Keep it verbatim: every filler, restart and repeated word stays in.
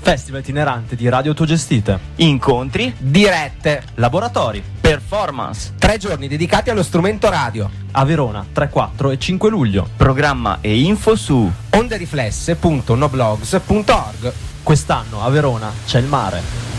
Festival itinerante di radio autogestite. Incontri, dirette, Laboratori. performance, tre giorni dedicati allo strumento radio. A Verona, tre, quattro e cinque luglio. programma e info su onderiflesse punto noblogs punto org. Quest'anno a Verona c'è il mare.